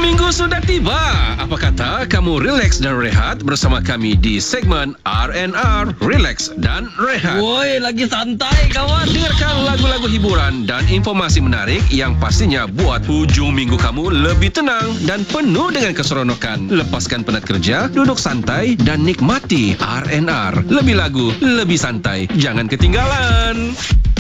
minggu sudah tiba. Apa kata kamu relax dan rehat bersama kami di segmen R&R, Relax dan Rehat. Woi, lagi santai kawan. Dengarkan lagu-lagu hiburan dan informasi menarik yang pastinya buat hujung minggu kamu lebih tenang dan penuh dengan keseronokan. Lepaskan penat kerja, duduk santai dan nikmati R&R. Lebih lagu, lebih santai. Jangan ketinggalan.